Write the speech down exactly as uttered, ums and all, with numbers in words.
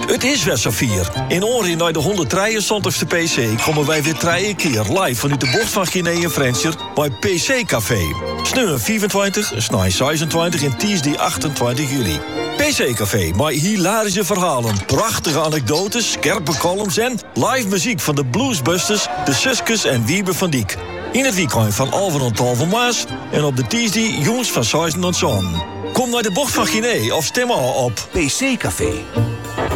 Het is weer Safier. In Oren naar de honderddrieëntwintigste P C komen wij weer drie keer live vanuit de bocht van Guinea en Frenscher bij P C Café. Sneu vierentwintig, snij zesentwintig en Tuesday achtentwintig juli. P C Café, maar hilarische verhalen, prachtige anekdotes, scherpe columns en live muziek van de Bluesbusters, de Suskes en Wiebe van Diek. In het weekend van Alphen en Tal van Maas en op de Tuesday jongens van Zeisen en Zon. Kom naar de bocht van Guinea of stem al op P C Café.